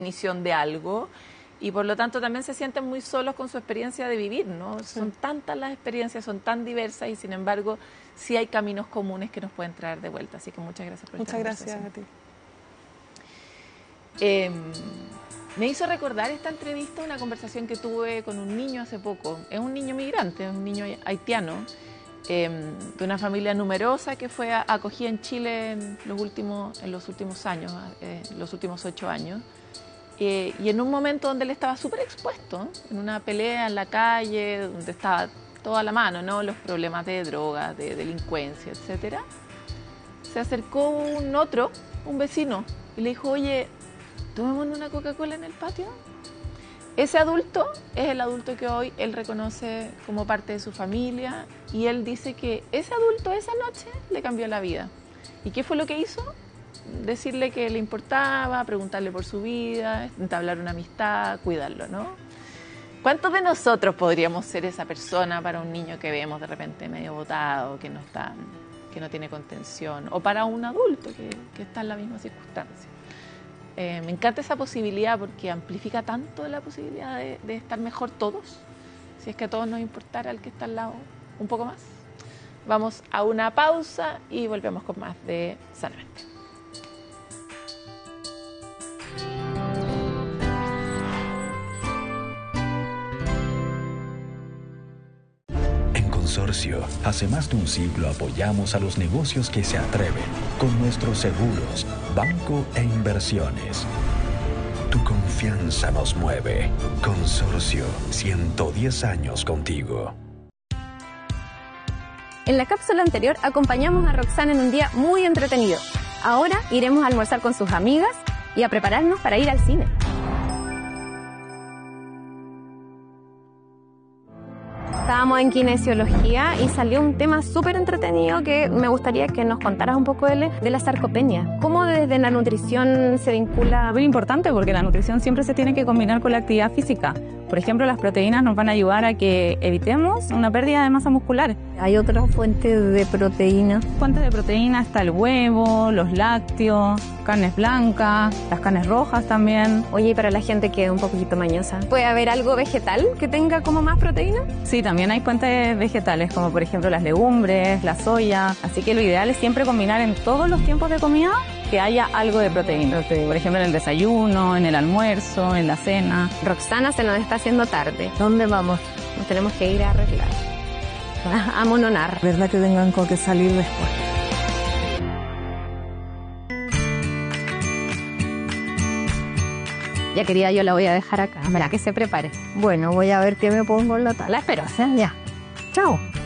definición de algo y por lo tanto también se sienten muy solos con su experiencia de vivir, ¿no? Sí. Son tantas las experiencias, son tan diversas y sin embargo sí hay caminos comunes que nos pueden traer de vuelta. Así que muchas gracias por esta conversación. Muchas gracias a ti. Me hizo recordar esta entrevista una conversación que tuve con un niño hace poco. Es un niño migrante, es un niño haitiano, de una familia numerosa que fue acogida en Chile en los últimos años, los últimos 8 años. Y en un momento donde él estaba súper expuesto, en una pelea en la calle, donde estaba todo a la mano, ¿no? Los problemas de drogas, de delincuencia, etcétera. Se acercó un vecino, y le dijo, oye, ¿tomémonos una Coca-Cola en el patio? Ese adulto es el adulto que hoy él reconoce como parte de su familia y él dice que ese adulto esa noche le cambió la vida. ¿Y qué fue lo que hizo? Decirle que le importaba, preguntarle por su vida, entablar una amistad, cuidarlo, ¿no? ¿Cuántos de nosotros podríamos ser esa persona para un niño que vemos de repente medio botado, que no tiene contención, o para un adulto que está en la misma circunstancia? Me encanta esa posibilidad porque amplifica tanto la posibilidad de estar mejor todos, si es que a todos nos importara el que está al lado un poco más. Vamos a una pausa y volvemos con más de Sanamente. Consorcio. Hace más de un siglo apoyamos a los negocios que se atreven con nuestros seguros, banco e inversiones. Tu confianza nos mueve. Consorcio, 110 años contigo. En la cápsula anterior acompañamos a Roxana en un día muy entretenido. Ahora iremos a almorzar con sus amigas y a prepararnos para ir al cine. Estábamos en kinesiología y salió un tema súper entretenido que me gustaría que nos contaras un poco de la sarcopenia. ¿Cómo desde la nutrición se vincula? Muy importante porque la nutrición siempre se tiene que combinar con la actividad física. Por ejemplo, las proteínas nos van a ayudar a que evitemos una pérdida de masa muscular. ¿Hay otras fuentes de proteína? Fuentes de proteína está el huevo, los lácteos, carnes blancas, las carnes rojas también. Oye, y para la gente que es un poquito mañosa, ¿puede haber algo vegetal que tenga como más proteína? Sí, también hay fuentes vegetales, como por ejemplo las legumbres, la soya. Así que lo ideal es siempre combinar en todos los tiempos de comida que haya algo de proteína. Por ejemplo, en el desayuno, en el almuerzo, en la cena. Roxana, se nos está haciendo tarde. ¿Dónde vamos? Nos tenemos que ir a arreglar. A mononar. ¿Verdad que tengan que salir después? Ya, querida, yo la voy a dejar acá. Para que se prepare. Bueno, voy a ver qué me pongo en la espero, ¿eh? Ya. Chao.